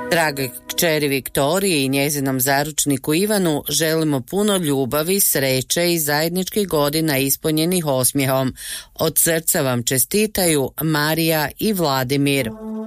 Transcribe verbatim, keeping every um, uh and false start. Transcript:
Drage kćeri Viktoriji i njezinom zaručniku Ivanu želimo puno ljubavi, sreće i zajedničkih godina ispunjenih osmijehom. Od srca vam čestitaju Marija i Vladimir.